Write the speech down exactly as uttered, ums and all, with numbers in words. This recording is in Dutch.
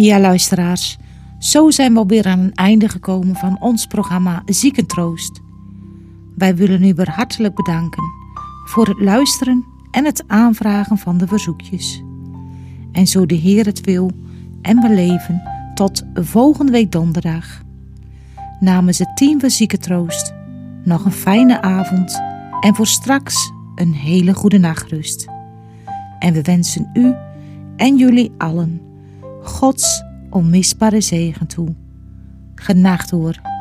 Ja, luisteraars, zo zijn we alweer aan het einde gekomen van ons programma Ziekentroost. Wij willen u weer hartelijk bedanken voor het luisteren en het aanvragen van de verzoekjes. En zo de Heer het wil en we leven tot volgende week donderdag. Namens het team van Ziekentroost nog een fijne avond en voor straks een hele goede nachtrust. En we wensen u en jullie allen Gods onmisbare zegen toe. Genacht hoor.